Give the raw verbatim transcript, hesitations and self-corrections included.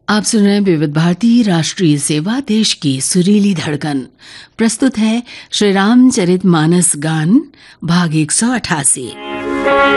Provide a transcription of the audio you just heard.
आप सुन रहे हैं विविध भारती राष्ट्रीय सेवा, देश की सुरीली धड़कन। प्रस्तुत है श्री रामचरित मानस गान भाग एक सौ अठासी।